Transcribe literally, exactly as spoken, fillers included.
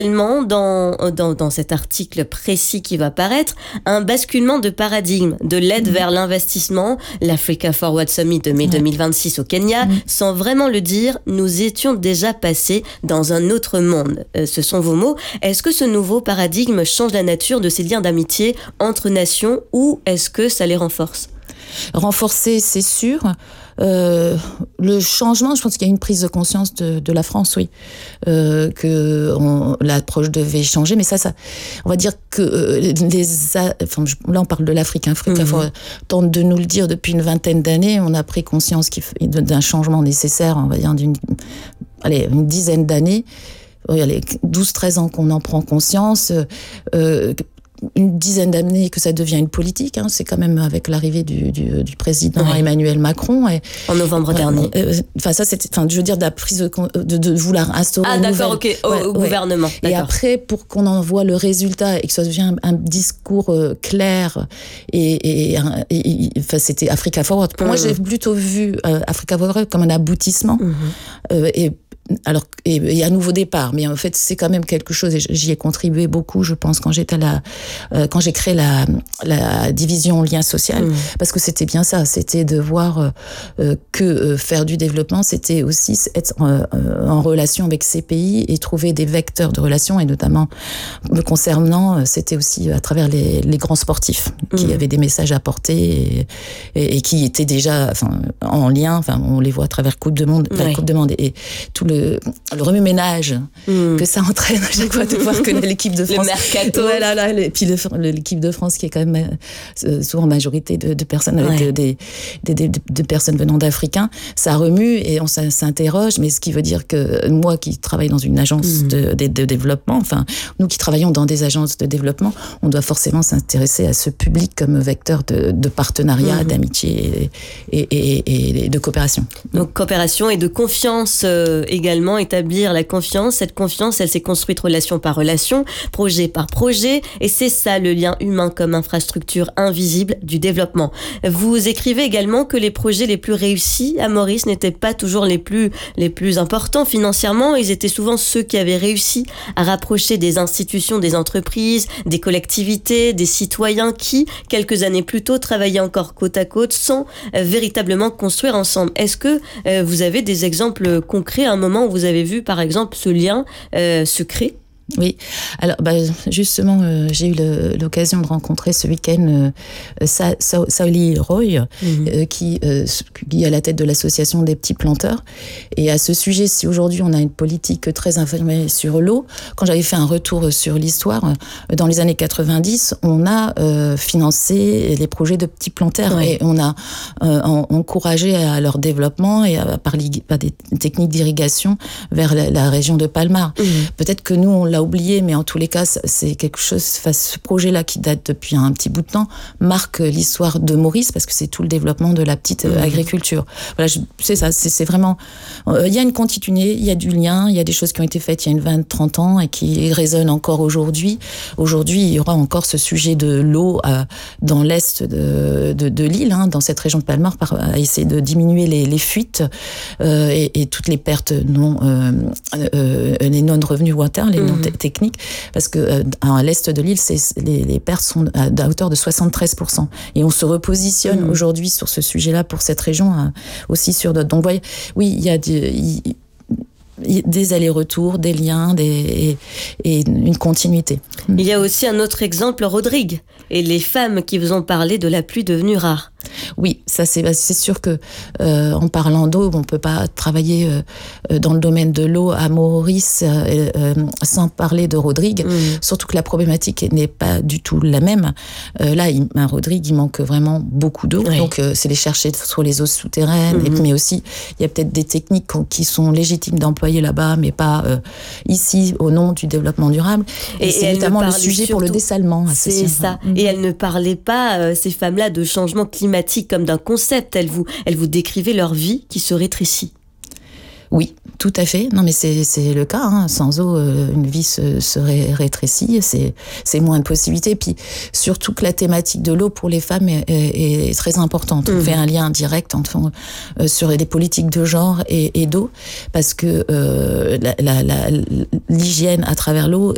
Dans, dans, dans cet article précis qui va paraître, un basculement de paradigme de l'aide mmh. vers l'investissement, l'Africa Forward Summit de mai ouais. deux mille vingt-six au Kenya, mmh. sans vraiment le dire, nous étions déjà passés dans un autre monde. Euh, ce sont vos mots. Est-ce que ce nouveau paradigme change la nature de ces liens d'amitié entre nations ou est-ce que ça les renforce ? Renforcer, c'est sûr. Euh, le changement, je pense qu'il y a une prise de conscience de, de la France, oui, euh, que on, l'approche devait changer, mais ça, ça, on va dire que euh, les, enfin, là on parle de l'Afrique, hein, Afrique, mmh. tente de nous le dire depuis une vingtaine d'années, on a pris conscience qu'il, d'un changement nécessaire, on va dire d'une, allez, une dizaine d'années, il y a les douze treize ans qu'on en prend conscience. Euh, une dizaine d'années que ça devient une politique, hein, c'est quand même avec l'arrivée du, du, du président ouais. Emmanuel Macron. Et, en novembre euh, dernier. Enfin, euh, ça, c'était, enfin, je veux dire, de la prise de, de, de vouloir instaurer. Ah, d'accord, nouvelle, ok, au, ouais, au ouais. gouvernement. D'accord. Et après, pour qu'on en voit le résultat et que ça devienne un, un discours euh, clair, et, et, et, et enfin, c'était Africa Forward. Pour mmh. moi, j'ai plutôt vu euh, Africa Forward comme un aboutissement. Mmh. Euh, et Alors, et, et un nouveau départ, mais en fait, c'est quand même quelque chose, et j'y ai contribué beaucoup, je pense, quand j'étais là, euh, quand j'ai créé la, la division lien social, mmh. parce que c'était bien ça, c'était de voir euh, que euh, faire du développement, c'était aussi être euh, en relation avec ces pays et trouver des vecteurs de relations, et notamment me concernant, c'était aussi à travers les, les grands sportifs, mmh. qui avaient des messages à porter et, et, et qui étaient déjà, enfin, en lien, enfin, on les voit à travers Coupe du Monde, ouais. la Coupe du Monde et, et tout le le remue-ménage mmh. que ça entraîne à chaque fois de voir que l'équipe de France, le mercato, voilà, là, et puis le, l'équipe de France qui est quand même euh, souvent majorité de, de personnes avec ouais. des, des, des de personnes venant d'Africains, ça remue et on s'interroge. Mais ce qui veut dire que moi qui travaille dans une agence mmh. de, de, de développement, enfin nous qui travaillons dans des agences de développement, on doit forcément s'intéresser à ce public comme vecteur de, de partenariat, mmh. d'amitié et, et, et, et de coopération. Donc coopération et de confiance euh, également. Établir la confiance. Cette confiance, elle s'est construite relation par relation, projet par projet, et c'est ça le lien humain comme infrastructure invisible du développement. Vous écrivez également que les projets les plus réussis à Maurice n'étaient pas toujours les plus, les plus importants financièrement, ils étaient souvent ceux qui avaient réussi à rapprocher des institutions, des entreprises, des collectivités, des citoyens qui, quelques années plus tôt, travaillaient encore côte à côte sans euh, véritablement construire ensemble. Est-ce que euh, vous avez des exemples concrets à un moment où vous avez vu, par exemple, ce lien euh, se créer ? Oui, alors bah, justement, euh, j'ai eu le, l'occasion de rencontrer ce week-end euh, Sa, Sa, Saoli Roy, mmh. euh, qui, euh, qui est à la tête de l'association des petits planteurs. Et à ce sujet, si aujourd'hui on a une politique très informée sur l'eau, quand j'avais fait un retour sur l'histoire, euh, dans les années quatre-vingt-dix, on a euh, financé les projets de petits planteurs ouais. et on a euh, encouragé à leur développement et à, par, par des techniques d'irrigation vers la, la région de Palmar. Mmh. Peut-être que nous, on l'a oublié, mais en tous les cas, c'est quelque chose, enfin, ce projet-là qui date depuis un petit bout de temps, marque l'histoire de Maurice, parce que c'est tout le développement de la petite mmh. agriculture. Voilà, je, c'est ça, c'est, c'est vraiment, euh, il y a une continuité, il y a du lien, il y a des choses qui ont été faites il y a une vingt, trente ans et qui résonnent encore aujourd'hui. Aujourd'hui, il y aura encore ce sujet de l'eau euh, dans l'est de, de, de l'île, hein, dans cette région de Palmar, par, à essayer de diminuer les, les fuites euh, et, et toutes les pertes non, euh, euh, les non-revenus water, les non techniques, parce que euh, à l'est de l'île, c'est, les, les pertes sont à, à hauteur de soixante-treize pour cent. Et on se repositionne mmh. aujourd'hui sur ce sujet-là pour cette région, hein, aussi sur d'autres. Donc, voyez, oui, il y a des, il, des allers-retours, des liens, des, et, et une continuité. Il y a aussi un autre exemple, Rodrigue, et les femmes qui vous ont parlé de la pluie devenue rare. Oui, ça c'est, c'est sûr que euh, en parlant d'eau, on peut pas travailler euh, dans le domaine de l'eau à Maurice euh, euh, sans parler de Rodrigue. Mmh. Surtout que la problématique n'est pas du tout la même. Euh, là, il, à Rodrigue, il manque vraiment beaucoup d'eau. Oui. Donc, euh, c'est les chercher sur les eaux souterraines. Mmh. Et, mais aussi, il y a peut-être des techniques qui sont légitimes d'employer là-bas, mais pas euh, ici au nom du développement durable. Et, et c'est notamment le sujet surtout, pour le dessalement. C'est ça. Mmh. Et elle ne parlait pas, euh, ces femmes-là, de changement climatique comme d'un concept. Elles vous, elles vous décrivaient leur vie qui se rétrécit. Oui, tout à fait. Non, mais c'est, c'est le cas. Hein. Sans eau, euh, une vie se, serait rétrécie. C'est, c'est moins de possibilités. Puis, surtout que la thématique de l'eau pour les femmes est, est, est très importante. On mmh. fait un lien direct entre, euh, sur les politiques de genre et, et d'eau, parce que euh, la, la, la, l'hygiène à travers l'eau